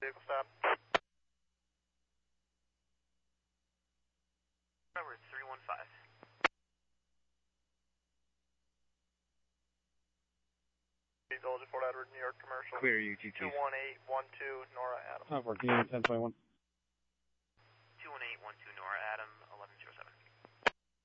Vehicle stop. Number 315. Village of Fort Edward, New York Commercial. Clear UTT. 21812 Nora Adams. Top 14, 1021.